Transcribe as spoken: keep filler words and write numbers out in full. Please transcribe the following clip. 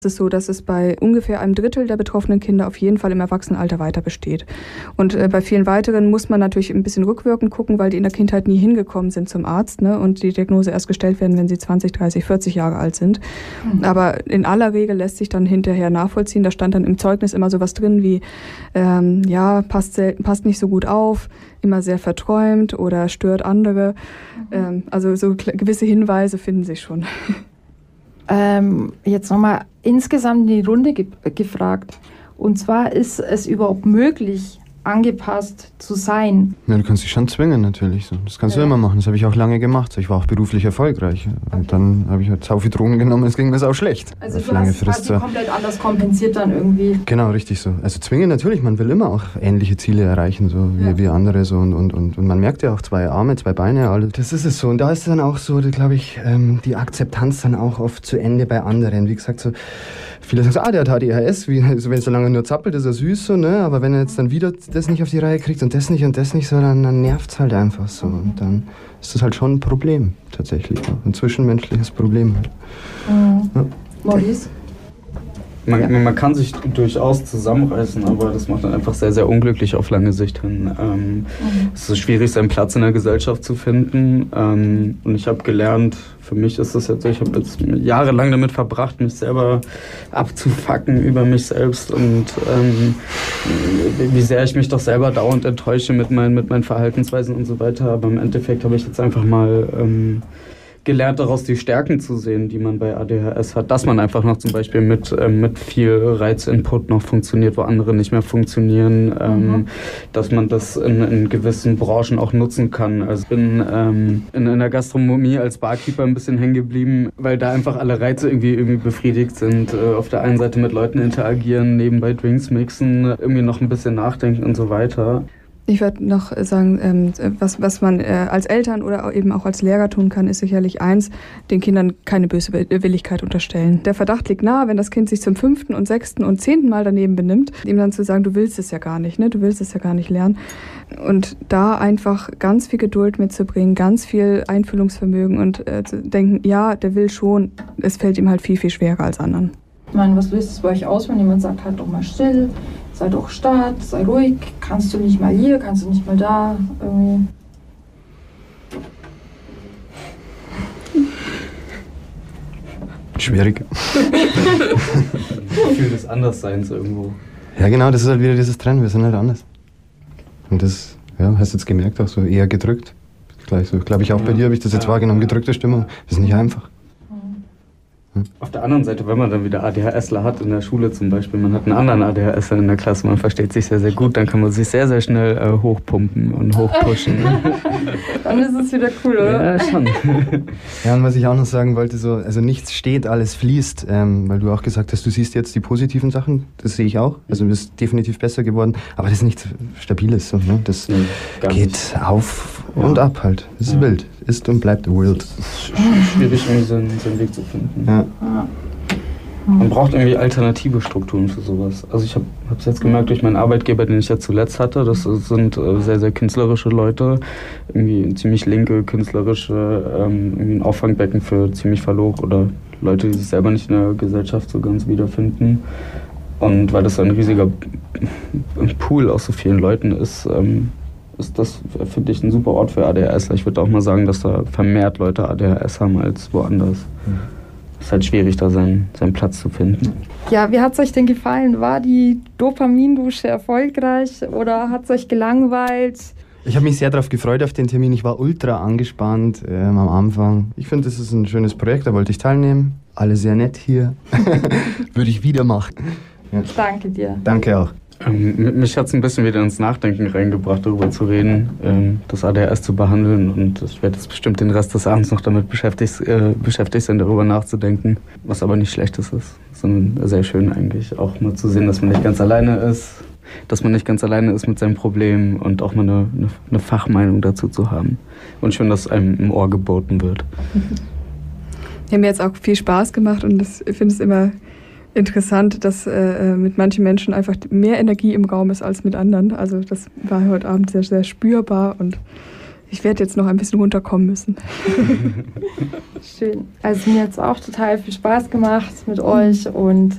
Es ist so, dass es bei ungefähr einem Drittel der betroffenen Kinder auf jeden Fall im Erwachsenenalter weiter besteht. Und äh, bei vielen weiteren muss man natürlich ein bisschen rückwirkend gucken, weil die in der Kindheit nie hingekommen sind zum Arzt, ne, und die Diagnose erst gestellt werden, wenn sie zwanzig, dreißig, vierzig Jahre alt sind. Mhm. Aber in aller Regel lässt sich dann hinterher nachvollziehen. Da stand dann im Zeugnis immer sowas drin wie, ähm, ja, passt, selten, passt nicht so gut auf, immer sehr verträumt oder stört andere. Mhm. Ähm, also so gewisse Hinweise finden sich schon. Ähm, jetzt nochmal insgesamt in die Runde ge- gefragt. Und zwar, ist es überhaupt möglich, angepasst zu sein? Ja, du kannst dich schon zwingen natürlich. So. Das kannst ja. du immer machen. Das habe ich auch lange gemacht. Ich war auch beruflich erfolgreich. Und okay. dann habe ich halt sau viel Drogen genommen und es ging mir auch schlecht. Also du hast quasi komplett anders kompensiert dann irgendwie. Genau, richtig so. Also zwingen natürlich, man will immer auch ähnliche Ziele erreichen, so wie, ja. wie andere. So. Und, und, und, und man merkt ja auch zwei Arme, zwei Beine, alles. Das ist es so. Und da ist dann auch so, glaube ich, die Akzeptanz dann auch oft zu Ende bei anderen. Wie gesagt, so viele sagen so, ah, der hat A D H S, wie, also wenn es so lange nur zappelt, ist er süß, so, ne? Aber wenn er jetzt dann wieder das nicht auf die Reihe kriegt und das nicht und das nicht, so, dann, dann nervt es halt einfach so. Und dann ist das halt schon ein Problem, tatsächlich. Ein zwischenmenschliches Problem. Mhm. Ja. Maurice? Man, ja. man kann sich durchaus zusammenreißen, aber das macht dann einfach sehr, sehr unglücklich auf lange Sicht hin. Ähm, mhm. Es ist schwierig, seinen Platz in der Gesellschaft zu finden. Ähm, und ich habe gelernt, für mich ist das jetzt so, ich habe jetzt jahrelang damit verbracht, mich selber abzufacken über mich selbst und ähm, wie sehr ich mich doch selber dauernd enttäusche mit meinen, mit meinen Verhaltensweisen und so weiter. Aber im Endeffekt habe ich jetzt einfach mal Ähm, gelernt, daraus die Stärken zu sehen, die man bei A D H S hat. Dass man einfach noch zum Beispiel mit, ähm, mit viel Reizinput noch funktioniert, wo andere nicht mehr funktionieren. Ähm, mhm. Dass man das in, in gewissen Branchen auch nutzen kann. Also ich bin ähm, in, in der Gastronomie als Barkeeper ein bisschen hängen geblieben, weil da einfach alle Reize irgendwie, irgendwie befriedigt sind. Äh, auf der einen Seite mit Leuten interagieren, nebenbei Drinks mixen, irgendwie noch ein bisschen nachdenken und so weiter. Ich würde noch sagen, ähm, was, was man äh, als Eltern oder eben auch als Lehrer tun kann, ist sicherlich eins, den Kindern keine Böswilligkeit unterstellen. Der Verdacht liegt nahe, wenn das Kind sich zum fünften und sechsten und zehnten Mal daneben benimmt, ihm dann zu sagen, du willst es ja gar nicht, ne? Du willst es ja gar nicht lernen. Und da einfach ganz viel Geduld mitzubringen, ganz viel Einfühlungsvermögen und äh, zu denken, ja, der will schon, es fällt ihm halt viel, viel schwerer als anderen. Ich meine, was löst es bei euch aus, wenn jemand sagt, halt doch mal still, sei doch stark, sei ruhig, kannst du nicht mal hier, kannst du nicht mal da, irgendwie. Schwierig. Gefühl des Andersseins irgendwo. Ja genau, das ist halt wieder dieses Trennen, wir sind halt anders. Und das, ja, hast du jetzt gemerkt, auch so eher gedrückt. Gleich so, glaube ich auch ja. bei dir habe ich das jetzt ja. wahrgenommen, gedrückte Stimmung. Das ist nicht einfach. Auf der anderen Seite, wenn man dann wieder ADHSler hat in der Schule zum Beispiel, man hat einen anderen ADHSler in der Klasse, man versteht sich sehr, sehr gut, dann kann man sich sehr, sehr schnell äh, hochpumpen und hochpushen. Dann ist es wieder cool, oder? Ja, schon. Ja, und was ich auch noch sagen wollte, so, also nichts steht, alles fließt, ähm, weil du auch gesagt hast, du siehst jetzt die positiven Sachen, das sehe ich auch, also du bist definitiv besser geworden, aber das ist nichts Stabiles, so, ne? Das nee, geht nicht. Auf und ja. ab halt, das ist ja. wild, ist und bleibt wild. Es ist schwierig, irgendwie seinen, seinen Weg zu finden. Ja. Ja. Man braucht irgendwie alternative Strukturen für sowas. Also ich habe es jetzt gemerkt durch meinen Arbeitgeber, den ich ja zuletzt hatte, das sind äh, sehr, sehr künstlerische Leute, irgendwie ziemlich linke, künstlerische, ähm, irgendwie ein Auffangbecken für ziemlich verloren oder Leute, die sich selber nicht in der Gesellschaft so ganz wiederfinden. Und weil das ein riesiger Pool aus so vielen Leuten ist, ähm, ist das, finde ich, ein super Ort für A D H S. Ich würde auch mal sagen, dass da vermehrt Leute A D H S haben als woanders. Mhm. Es ist halt schwierig, da seinen, seinen Platz zu finden. Ja, wie hat es euch denn gefallen? War die Dopamindusche erfolgreich oder hat es euch gelangweilt? Ich habe mich sehr darauf gefreut auf den Termin. Ich war ultra angespannt ähm, am Anfang. Ich finde, das ist ein schönes Projekt, da wollte ich teilnehmen. Alle sehr nett hier. Würde ich wieder machen. Ja. Danke dir. Danke auch. Ähm, mich hat es ein bisschen wieder ins Nachdenken reingebracht, darüber zu reden, ähm, das A D H S zu behandeln. Und ich werde jetzt bestimmt den Rest des Abends noch damit beschäftigt, äh, beschäftigt sein, darüber nachzudenken. Was aber nicht Schlechtes ist, sondern sehr schön eigentlich. Auch mal zu sehen, dass man nicht ganz alleine ist, dass man nicht ganz alleine ist mit seinem Problem und auch mal eine, eine, eine Fachmeinung dazu zu haben. Und schön, dass einem im Ohr geboten wird. Die haben mir jetzt auch viel Spaß gemacht und das, ich finde es immer interessant, dass äh, mit manchen Menschen einfach mehr Energie im Raum ist als mit anderen. Also das war heute Abend sehr, sehr spürbar und ich werde jetzt noch ein bisschen runterkommen müssen. Schön. Also mir hat es auch total viel Spaß gemacht mit euch und